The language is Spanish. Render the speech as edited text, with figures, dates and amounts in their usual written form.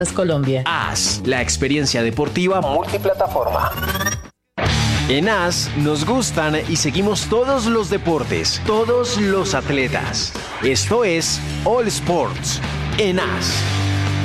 Colombia. AS, la experiencia deportiva multiplataforma. En AS nos gustan y seguimos todos los deportes, todos los atletas. Esto es All Sports en AS.